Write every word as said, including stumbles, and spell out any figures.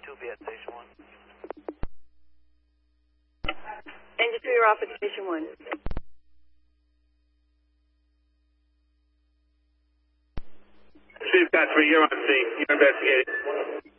two, be at station one. Engine two, you're off at station one. Chief got three, you're on scene. You're investigating.